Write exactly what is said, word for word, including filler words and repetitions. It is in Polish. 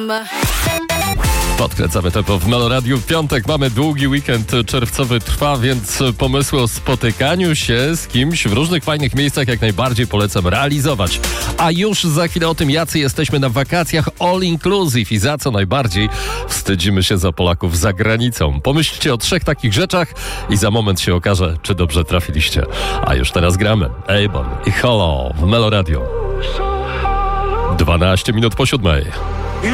Podkręcamy tempo w Meloradiu. W piątek mamy długi weekend czerwcowy trwa, więc pomysły o spotykaniu się z kimś w różnych fajnych miejscach jak najbardziej polecam realizować. A już za chwilę o tym, jacy jesteśmy na wakacjach all inclusive i za co najbardziej wstydzimy się za Polaków za granicą. Pomyślcie o trzech takich rzeczach i za moment się okaże, czy dobrze trafiliście. A już teraz gramy. Abel i Hello w Meloradiu. dwanaście minut po siódmej.